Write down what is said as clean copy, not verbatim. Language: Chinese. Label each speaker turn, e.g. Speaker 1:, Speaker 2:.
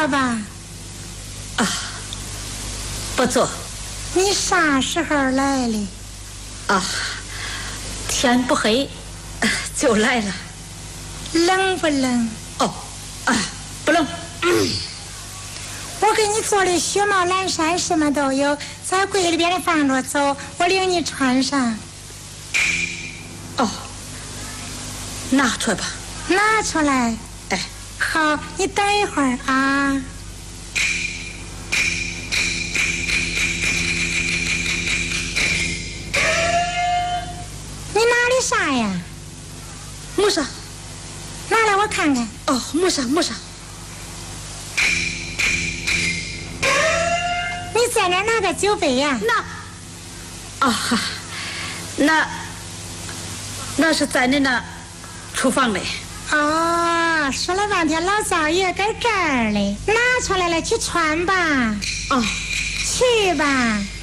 Speaker 1: 坐吧。
Speaker 2: 啊，不坐。
Speaker 1: 你啥时候来的？
Speaker 2: 啊，天不黑就来了。
Speaker 1: 冷不冷？
Speaker 2: 哦，啊，不冷。
Speaker 1: 我给你做的雪帽、蓝衫什么都有，在柜里边的放着，走，我领你穿上。
Speaker 2: 哦，拿出来吧。
Speaker 1: 拿出来。
Speaker 2: 哎，
Speaker 1: 好，你等一会儿啊。你拿的啥呀？
Speaker 2: 没啥。
Speaker 1: 拿来我看看。
Speaker 2: 哦，没啥没啥。
Speaker 1: 你在哪拿个酒杯呀？
Speaker 2: 那，啊，那是在你那厨房里。
Speaker 1: 哦，说了半天老灶也在这儿嘞，拿出来了，去穿吧。
Speaker 2: 哦，
Speaker 1: 去吧。